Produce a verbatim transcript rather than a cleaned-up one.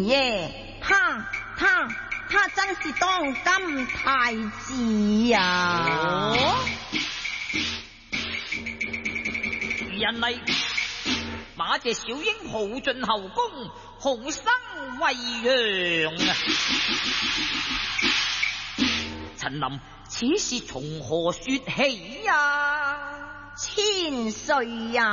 爺，他他他真是當今太子呀！ 哦，人嚟把隻小鷹抱進後宮，好生餵養啊！陳琳，此事從何說起呀？ 千歲呀！